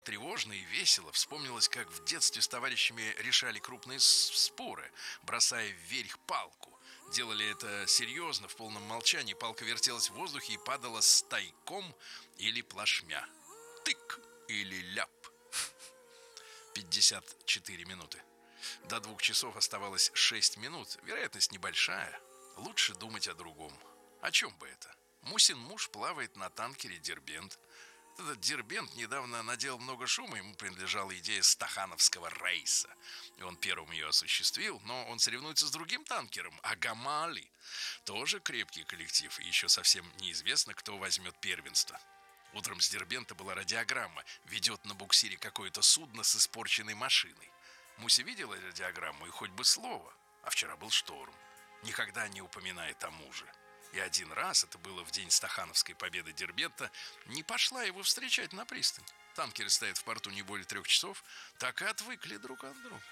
Тревожно и весело вспомнилось, как в детстве с товарищами решали крупные споры, бросая вверх палку. Делали это серьезно, в полном молчании. Палка вертелась в воздухе и падала стайком или плашмя. Тык или ляп. 54 минуты. До 2 часов оставалось 6 минут. Вероятность небольшая. Лучше думать о другом. О чем бы это? Мусин муж плавает на танкере «Дербент». Этот Дербент недавно наделал много шума. Ему принадлежала идея стахановского рейса, и он первым ее осуществил. Но он соревнуется с другим танкером «Агамали». Тоже крепкий коллектив, и еще совсем неизвестно, кто возьмет первенство. Утром с Дербента была радиограмма. Ведет на буксире какое-то судно с испорченной машиной. Муся видела радиограмму, и хоть бы слово. А вчера был шторм. Никогда не упоминает о муже. И один раз, это было в день стахановской победы Дербента, не пошла его встречать на пристань. Танкеры стоят в порту не более 3 часов, так и отвыкли друг от друга.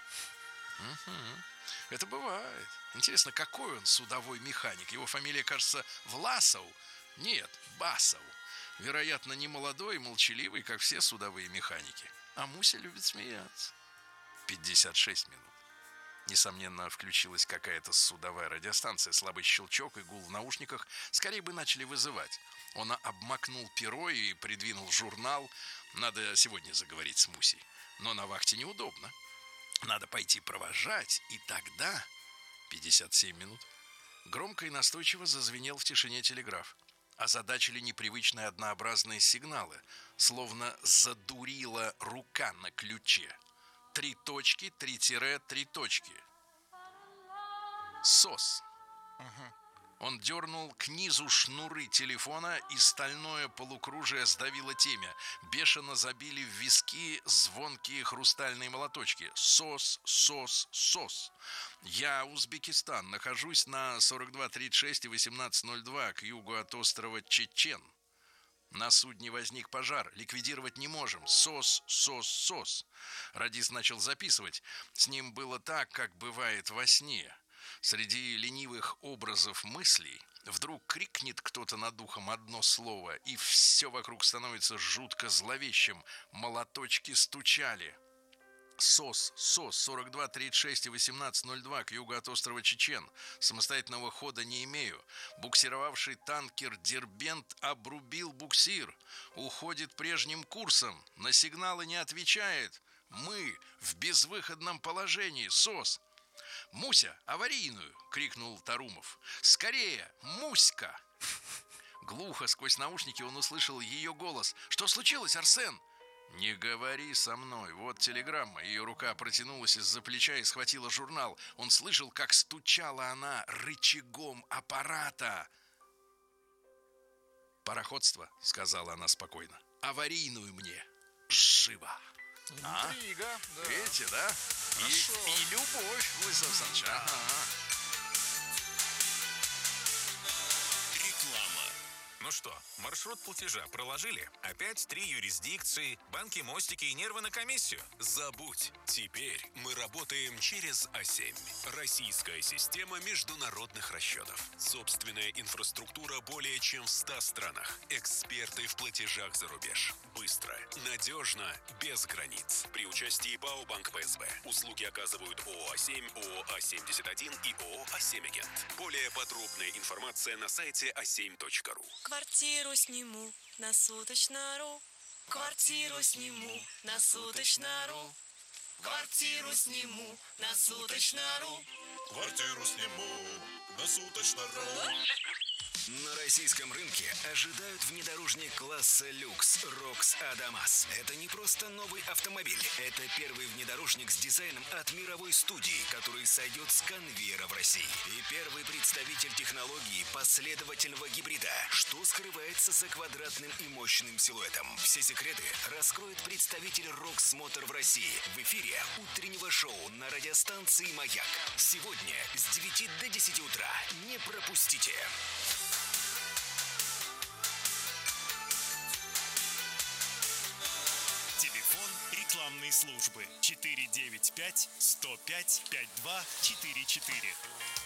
Это бывает. Интересно, какой он судовой механик? Его фамилия, кажется, Власов. Нет, Басов. Вероятно, не молодой и молчаливый, как все судовые механики. А Муся любит смеяться. 56 минут. Несомненно, включилась какая-то судовая радиостанция. Слабый щелчок и гул в наушниках скорее бы начали вызывать. Он обмакнул перо и придвинул журнал. Надо сегодня заговорить с Мусей. Но на вахте неудобно. Надо пойти провожать, и тогда... 57 минут. Громко и настойчиво зазвенел в тишине телеграф. Озадачили непривычные однообразные сигналы, словно задурила рука на ключе. 3 точки, 3 тире, 3 точки. СОС. Он дернул к низу шнуры телефона, и стальное полукружие сдавило темя. Бешено забили в виски звонкие хрустальные молоточки. СОС, СОС, СОС. Я, Узбекистан, нахожусь на 42-36 и 18-02 к югу от острова Чечен. На судне возник пожар. Ликвидировать не можем. СОС, СОС, СОС. Радист начал записывать. С ним было так, как бывает во сне. Среди ленивых образов мыслей вдруг крикнет кто-то над ухом одно слово, и все вокруг становится жутко зловещим. Молоточки стучали. СОС, СОС, 42, 36 и 1802 к югу от острова Чечен. Самостоятельного хода не имею. Буксировавший танкер «Дербент» обрубил буксир. Уходит прежним курсом. На сигналы не отвечает. Мы в безвыходном положении. СОС. «Муся, аварийную!» — крикнул Тарумов. «Скорее, Муська!» Глухо сквозь наушники он услышал ее голос. «Что случилось, Арсен?» «Не говори со мной, вот телеграмма». Ее рука протянулась из-за плеча и схватила журнал. Он слышал, как стучала она рычагом аппарата. «Пароходство», — сказала она спокойно. «Аварийную мне. Живо». Интрига, да. Видите, да? И любовь, Владислав Александрович. Ага. Реклама. Ну что, маршрут платежа проложили? Опять 3 юрисдикции, банки, мостики и нервы на комиссию? Забудь. Теперь мы работаем через А7. Российская система международных расчетов. Собственная инфраструктура более чем в 100 странах. Эксперты в платежах за рубеж. Быстро, надежно, без границ. При участии БАО Банк ПСБ. Услуги оказывают ООО А7, ООО А71 и ООО А7 Агент. Более подробная информация на сайте a7.ru. Квартиру сниму на суточно.ру. Квартиру сниму на суточно.ру. Квартиру сниму на суточно.ру. Квартиру сниму на суточно.ру. На российском рынке ожидают внедорожник класса люкс «Рокс Адамас». Это не просто новый автомобиль. Это первый внедорожник с дизайном от мировой студии, который сойдет с конвейера в России. И первый представитель технологии последовательного гибрида. Что скрывается за квадратным и мощным силуэтом? Все секреты раскроет представитель «Рокс Мотор» в России в эфире утреннего шоу на радиостанции «Маяк». Сегодня с 9 до 10 утра. Не пропустите. Телефон рекламной службы 495 105 5244.